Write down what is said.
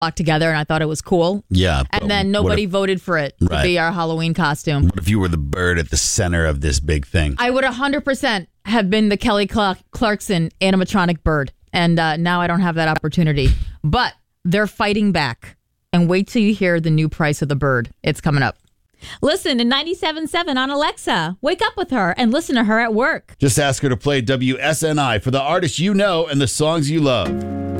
flock together, and I thought it was cool. Yeah. And then nobody voted for it to be our Halloween costume. What if you were the bird at the center of this big thing? I would 100% have been the Kelly Clarkson animatronic bird. And now I don't have that opportunity. But they're fighting back. And wait till you hear the new price of the bird. It's coming up. Listen to 97.7 on Alexa. Wake up with her and listen to her at work. Just ask her to play WSNI for the artists you know and the songs you love.